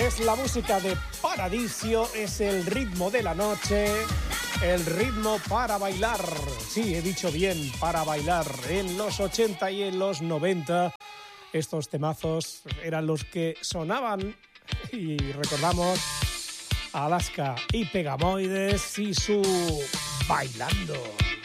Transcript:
Es la música de Paradiso, es el ritmo de la noche, el ritmo para bailar. Sí, he dicho bien, para bailar. En los 80 y en los 90 estos temazos eran los que sonaban. Y recordamos a Alaska y Pegamoides y su Bailando.